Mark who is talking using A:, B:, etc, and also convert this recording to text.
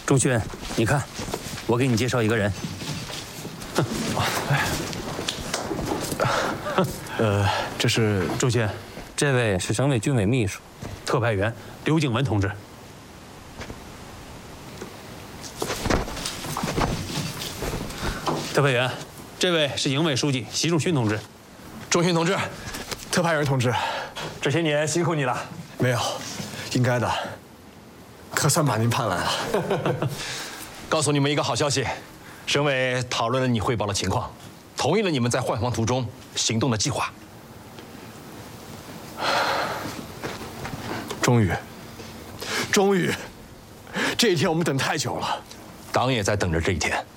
A: 钟勋，你看，我给你介绍一个人。
B: 这是
A: 钟勋，这位是省委军委秘书，特派员刘景文同志。特派员，这位是营委书记习仲勋同志。
B: 钟勋同志，特派员同志，
C: 这些年辛苦你了。
B: 没有，应该的，可算把您盼来了。
C: 告诉你们一个好消息，省委讨论了你汇报的情况，同意了你们在换防途中行动的计划。
B: 终于，这一天我们等太久了。
C: 党也在等着这一天。